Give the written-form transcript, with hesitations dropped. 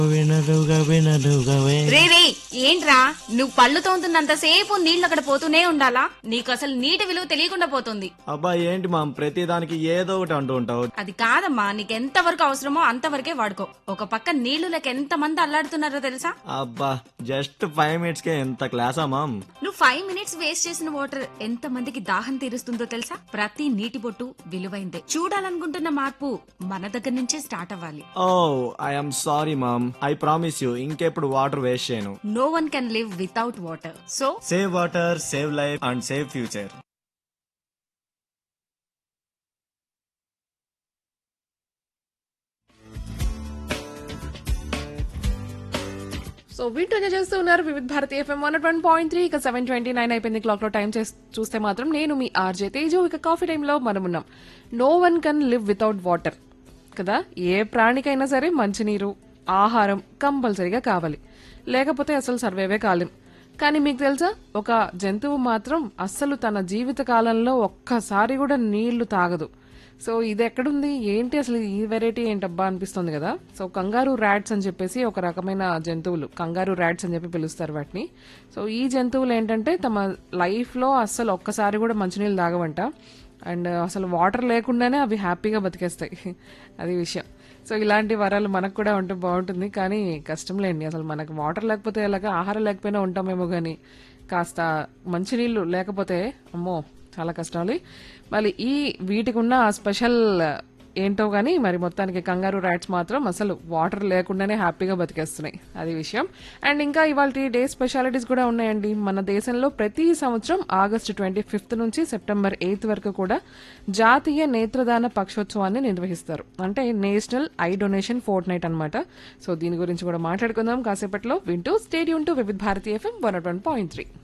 వినరుగా రే రే ఏంట్రా నువ్వు పళ్ళు తోముతున్నంతసేపు నీళ్ళు అక్కడ పోతూనే ఉండాలా? నీకు అసలు నీటి విలువ తెలియకుండా పోతుంది. అబ్బా ఏంటి మామ్ ప్రతిదానికి ఏదో ఒకటి అంటూ ఉంటావు. అది కాదమ్మా, నీకెంత వరకు అవసరమో అంతవరకే వాడుకో. ఒక పక్క నీళ్లు లేక ఎంత మంది అల్లాడుతున్నారో తెలుసా? అబ్బా జస్ట్ 5 minutes కే ఎంత క్లాసా మామ్. నువ్వు 5 minutes వేస్ట్ చేసిన వాటర్ ఎంత మందికి దాహం తీరుస్తుందో తెలుసా? ప్రతి నీటి బొట్టు విలువైందే. చూడాలనుకుంటున్న మార్పు మన దగ్గర నుంచే స్టార్ట్ అవ్వాలి. ఓ I'm sorry ma'am, I promise you ఇంకెప్పుడు వాటర్ వేస్ట్ చేయను. No one can live without water. So, save water, save life and save future. So వీటిని చేస్తూ ఉన్నారు వివిధ భారతి ఎఫ్ఎం 101.3. ఇక 7:29 అయిపోయింది క్లాక్ లో. టైం చూస్తే మాత్రం నేను మీ ఆర్జే తేజు. ఇక కాఫీ టైంలో మనం ఉన్నాం. No one can live without water కదా. ఏ ప్రాణికైనా సరే మంచినీరు, ఆహారం కంపల్సరీగా కావాలి, లేకపోతే అసలు సర్వైవే కాలేం. కానీ మీకు తెలుసా, ఒక జంతువు మాత్రం అస్సలు తన జీవిత కాలంలో ఒక్కసారి కూడా నీళ్లు తాగదు. సో ఇది ఎక్కడుంది ఏంటి అసలు, ఈ వెరైటీ ఏంటబ్బా అనిపిస్తుంది కదా. సో కంగారు ర్యాట్స్ అని చెప్పేసి ఒక రకమైన జంతువులు, కంగారు ర్యాట్స్ అని చెప్పి పిలుస్తారు వాటిని. సో ఈ జంతువులు ఏంటంటే తమ లైఫ్లో అస్సలు ఒక్కసారి కూడా మంచినీళ్ళు తాగవంట. అండ్ అసలు వాటర్ లేకుండానే అవి హ్యాపీగా బతికేస్తాయి. అది విషయం. సో ఇలాంటి వరాలు మనకు కూడా ఉంటే బాగుంటుంది, కానీ కష్టంలేండి. అసలు మనకు వాటర్ లేకపోతే ఎలాగా, ఆహారం లేకపోయినా ఉంటామేమో, కానీ కాస్త మంచినీళ్ళు లేకపోతే అమ్మో చాలా కష్టాలు. మళ్ళీ వీటికి ఉన్న స్పెషల్ ఏంటో కానీ మరి మొత్తానికి కంగారు రైట్స్ మాత్రం అసలు వాటర్ లేకుండానే హ్యాపీగా బతికేస్తున్నాయి. అది విషయం. అండ్ ఇంకా ఇవాళ డే స్పెషాలిటీస్ కూడా ఉన్నాయండి. మన దేశంలో ప్రతి సంవత్సరం ఆగస్టు 25 నుంచి సెప్టెంబర్ 8 వరకు కూడా జాతీయ నేత్రదాన పక్షోత్సవాన్ని నిర్వహిస్తారు. అంటే national eye donation fort night అనమాట. సో దీని గురించి కూడా మాట్లాడుకుందాం కాసేపట్లో. వింటూ స్టేడియం టు వివిధ భారతి ఎఫ్ఎం 101.3.